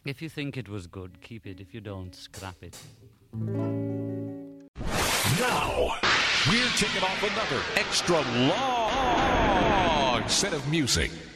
If you think it was good, keep it. If you don't, scrap it. Now, we're taking off another extra long set of music.